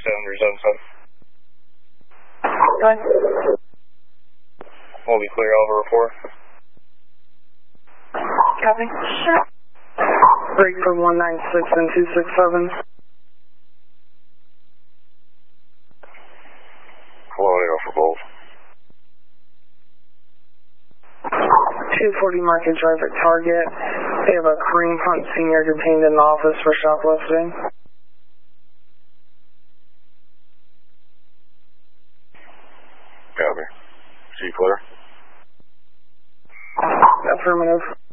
your 77. Go ahead. We'll be clear over report. Copy. Break for 196 and 267. Colonial for both. 240 Market Drive at Target. They have a Kareem Hunt Sr. detained in the office for shoplifting. Copy. G clear. Affirmative.